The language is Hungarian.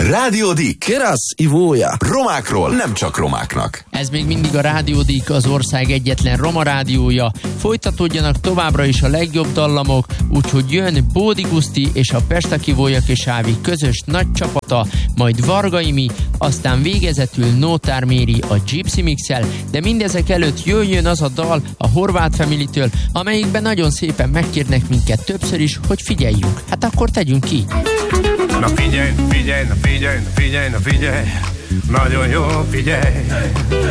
Rádió Dick. Kerasz, Ivója. Romákról nem csak romáknak. Ez még mindig a Rádió Dick, az ország egyetlen roma rádiója. Folytatódjanak továbbra is a legjobb dallamok, úgyhogy jön Bódi Guszti és a Pesta Ivója Sávi közös nagy csapata, majd Varga Imi, aztán végezetül Nótár Méri a Gypsy Mix-el, de mindezek előtt jöjjön az a dal a Horváth Family-től, amelyikben nagyon szépen megkérnek minket többször is, hogy figyeljünk. Hát akkor tegyünk így. Na figyelj, figyelj, na figyelj, na figyelj, na figyelj, nagyon jó, figyelj.